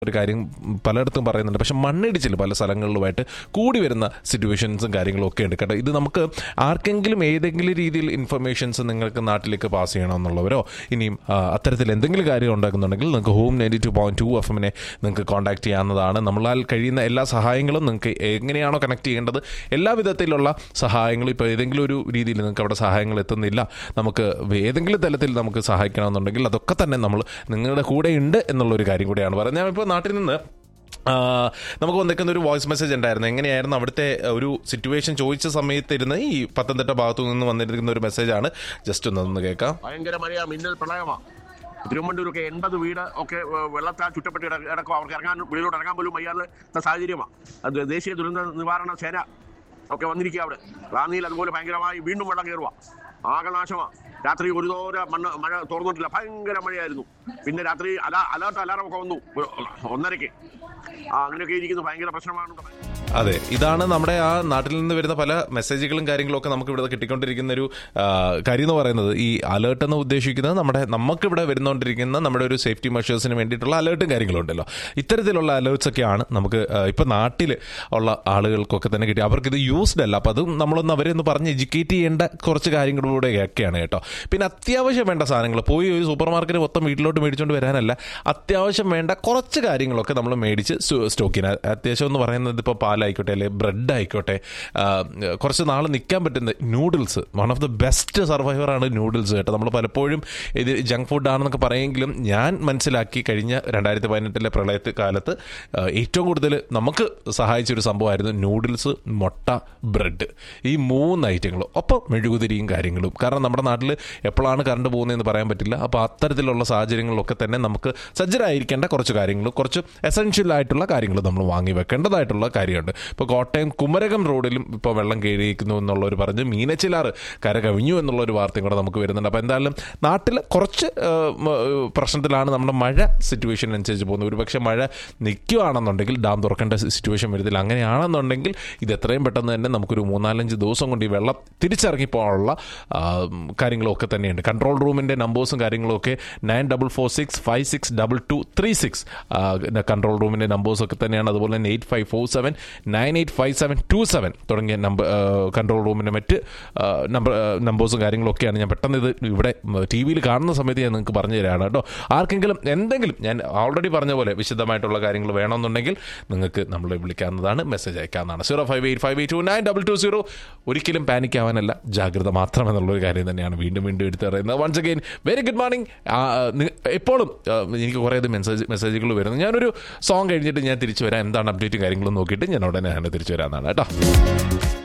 ഒരു കാര്യം പലയിടത്തും പറയുന്നുണ്ട്. പക്ഷെ മണ്ണിടിച്ചിൽ പല സ്ഥലങ്ങളിലുമായിട്ട് കൂടി വരുന്ന സിറ്റുവേഷൻസും കാര്യങ്ങളും ഒക്കെ ഉണ്ട് കേട്ടോ. ഇത് നമുക്ക് ആർക്കെങ്കിലും ഏതെങ്കിലും രീതിയിൽ ഇൻഫർമേഷൻസ് നിങ്ങൾക്ക് നാട്ടിലേക്ക് പാസ് ചെയ്യണമെന്നുള്ളവരോ ഇനിയും അത്തരത്തിൽ എന്തെങ്കിലും കാര്യം ഉണ്ടാക്കുന്നുണ്ടെങ്കിൽ നിങ്ങൾക്ക് ഹോം 92.2 FM നിങ്ങൾക്ക് കോൺടാക്ട് ചെയ്യാവുന്നതാണ്. നമ്മളാൽ കഴിയുന്ന എല്ലാ സഹായങ്ങളും നിങ്ങൾക്ക് എങ്ങനെയാണോ കണക്ട് ചെയ്യേണ്ടത് എല്ലാ വിധത്തിലുള്ള സഹായങ്ങളും ഇപ്പോൾ ഏതെങ്കിലും ഒരു രീതിയിൽ നിങ്ങൾക്ക് അവിടെ സഹായങ്ങൾ എത്തുന്നില്ല, നമുക്ക് ഏതെങ്കിലും തലത്തിൽ നമുക്ക് സഹായിക്കണമെന്നുണ്ടെങ്കിൽ അതൊക്കെ തന്നെ നമ്മൾ നിങ്ങളുടെ കൂടെ ഉണ്ട് എന്നുള്ളൊരു കാര്യം കൂടിയാണ് പറയുന്നത്. ഞാനിപ്പോൾ നാട്ടിൽ നിന്ന് നമുക്ക് വന്നിരിക്കുന്ന ഒരു വോയിസ് മെസ്സേജ് ഉണ്ടായിരുന്നു. എങ്ങനെയായിരുന്നു അവിടുത്തെ ഒരു സിറ്റുവേഷൻ ചോദിച്ച സമയത്ത് ഇരുന്ന് ഈ പത്തനംതിട്ട ഭാഗത്തു നിന്ന് വന്നിരിക്കുന്ന ഒരു മെസ്സേജാണ്. ജസ്റ്റ് ഒന്ന് കേൾക്കാം. ഭയങ്കര മഴയാ, മിന്നൽ പ്രളയമാണ്. തിരുവനന്തപുരമൊക്കെ 80 വീട് ഒക്കെ വെള്ളത്താൽ ചുറ്റപ്പെട്ട് കിടക്കും. അവർക്ക് വെളിയിലോട്ട് ഇറങ്ങാൻ പോലും വയ്യാത്ത സാഹചര്യമാണ്. അത് ദേശീയ ദുരന്ത നിവാരണ സേന ഒക്കെ വന്നിരിക്കുക. അവിടെ റാന്നിയിൽ അതുപോലെ ഭയങ്കരമായി വീണ്ടും വെള്ളം കയറുക, ആകനാശമാണ്. രാത്രി ഒരു തോര മഴ തോർന്നിട്ടില്ല, ഭയങ്കര മഴയായിരുന്നു. പിന്നെ രാത്രി അലേർട്ട് അലാറമൊക്കെ വന്നു 1:30. അങ്ങനെയൊക്കെ ഇരിക്കുന്നു, ഭയങ്കര പ്രശ്നമാണ്. അതെ, ഇതാണ് നമ്മുടെ ആ നാട്ടിൽ നിന്ന് വരുന്ന പല മെസ്സേജുകളും കാര്യങ്ങളും ഒക്കെ നമുക്ക് ഇവിടെ കിട്ടിക്കൊണ്ടിരിക്കുന്ന ഒരു കാര്യം എന്ന് പറയുന്നത്. ഈ അലേർട്ട് എന്ന് ഉദ്ദേശിക്കുന്നത് നമുക്കിവിടെ വരുന്നോണ്ടിരിക്കുന്ന നമ്മുടെ ഒരു സേഫ്റ്റി മെഷേഴ്സിന് വേണ്ടിയിട്ടുള്ള അലേർട്ടും കാര്യങ്ങളും ഉണ്ടല്ലോ. ഇത്തരത്തിലുള്ള അലേർട്ട്സ് ഒക്കെയാണ് നമുക്ക് ഇപ്പം നാട്ടിൽ ഉള്ള ആളുകൾക്കൊക്കെ തന്നെ കിട്ടി. അവർക്കിത് യൂസ്ഡ് അല്ല. അപ്പം അത് നമ്മളൊന്ന് അവരെ ഒന്ന് പറഞ്ഞ് എഡ്യൂക്കേറ്റ് ചെയ്യേണ്ട കുറച്ച് കാര്യങ്ങളിലൂടെയൊക്കെയാണ് കേട്ടോ. പിന്നെ അത്യാവശ്യം വേണ്ട സാധനങ്ങൾ പോയി ഒരു സൂപ്പർ മാർക്കറ്റ് മൊത്തം വീട്ടിലോട്ട് മേടിച്ചുകൊണ്ട് വരാനല്ല, അത്യാവശ്യം വേണ്ട കുറച്ച് കാര്യങ്ങളൊക്കെ നമ്മൾ മേടിച്ച് സ്റ്റോക്ക് ചെയ്യാൻ. അത്യാവശ്യം എന്ന് പറയുന്നത് ഇപ്പോൾ പാലായിക്കോട്ടെ അല്ലെങ്കിൽ ബ്രെഡ് ആയിക്കോട്ടെ, കുറച്ച് നാൾ നിൽക്കാൻ പറ്റുന്ന noodles. One of the best സർവൈവറാണ് noodles കേട്ടോ. നമ്മൾ പലപ്പോഴും ഇത് ജങ്ക് ഫുഡാണെന്നൊക്കെ പറയുമെങ്കിലും ഞാൻ മനസ്സിലാക്കി കഴിഞ്ഞ 2018 പ്രളയത്തെ കാലത്ത് ഏറ്റവും കൂടുതൽ നമുക്ക് സഹായിച്ചൊരു സംഭവമായിരുന്നു നൂഡിൽസ്, മുട്ട, ബ്രെഡ്. ഈ 3 ഐറ്റങ്ങളും ഒപ്പം മെഴുകുതിരിയും കാര്യങ്ങളും. കാരണം നമ്മുടെ നാട്ടിൽ എപ്പോഴാണ് കറണ്ട് പോകുന്നതെന്ന് പറയാൻ പറ്റില്ല. അപ്പോൾ അത്തരത്തിലുള്ള സാഹചര്യങ്ങളിലൊക്കെ തന്നെ നമുക്ക് സജ്ജരായിരിക്കേണ്ട കുറച്ച് കാര്യങ്ങൾ, കുറച്ച് എസെൻഷ്യൽ ആയിട്ടുള്ള കാര്യങ്ങൾ നമ്മൾ വാങ്ങി വെക്കേണ്ടതായിട്ടുള്ള കാര്യമുണ്ട്. ഇപ്പോൾ കോട്ടയം കുമരകം റോഡിലും ഇപ്പോൾ വെള്ളം കയറിയിരിക്കുന്നു എന്നുള്ളവർ പറഞ്ഞ് മീനച്ചിലാറ് കര കവിഞ്ഞു എന്നുള്ളൊരു വാർത്തയും കൂടെ നമുക്ക് വരുന്നുണ്ട്. അപ്പോൾ എന്തായാലും നാട്ടിൽ കുറച്ച് പ്രശ്നത്തിലാണ് നമ്മുടെ മഴ സിറ്റുവേഷൻ അനുസരിച്ച് പോകുന്നത്. ഒരു പക്ഷേ മഴ നിൽക്കുകയാണെന്നുണ്ടെങ്കിൽ ഡാം തുറക്കേണ്ട സിറ്റുവേഷൻ വരുന്നില്ല. അങ്ങനെയാണെന്നുണ്ടെങ്കിൽ ഇത് എത്രയും പെട്ടെന്ന് തന്നെ നമുക്കൊരു 3-4 ദിവസം കൊണ്ട് ഈ വെള്ളം തിരിച്ചിറങ്ങിപ്പോകാനുള്ള കാര്യങ്ങളൊക്കെ തന്നെയുണ്ട്. കൺട്രോൾ റൂമിൻ്റെ നമ്പേഴ്സും കാര്യങ്ങളൊക്കെ 9446562236 കൺട്രോൾ റൂമിൻ്റെ നമ്പേഴ്സൊക്കെ തന്നെയാണ്. അതുപോലെ തന്നെ 8547985727 തുടങ്ങിയ കൺട്രോൾ റൂമിൻ്റെ മറ്റ് നമ്പേഴ്സും കാര്യങ്ങളൊക്കെയാണ്. ഞാൻ പെട്ടെന്ന് ഇത് ഇവിടെ TV-യിൽ കാണുന്ന സമയത്ത് ഞാൻ നിങ്ങൾക്ക് പറഞ്ഞു തരാണ് കേട്ടോ. ആർക്കെങ്കിലും എന്തെങ്കിലും ഞാൻ ഓൾറെഡി പറഞ്ഞ പോലെ വിശദമായിട്ടുള്ള കാര്യങ്ങൾ വേണമെന്നുണ്ടെങ്കിൽ നിങ്ങൾക്ക് നമ്മളെ വിളിക്കാവുന്നതാണ്, മെസ്സേജ് അയക്കാവുന്നതാണ്. 0585829220. ഒരിക്കലും പാനിക് ആവാനല്ല, ജാഗ്രത മാത്രം എന്നുള്ളൊരു കാര്യം തന്നെയാണ് വീണ്ടും എടുത്ത് പറയുന്നത്. Once again very good morning. എപ്പോഴും എനിക്ക് കുറേ മെസ്സേജുകൾ വരുന്നു. ഞാനൊരു സോങ് കഴിഞ്ഞിട്ട് ഞാൻ തിരിച്ചു വരാം. എന്താണ് അപ്ഡേറ്റും കാര്യങ്ങളും നോക്കിയിട്ട് ഞാൻ ഉടനെ തിരിച്ചു വരാമെന്നാണ് കേട്ടോ.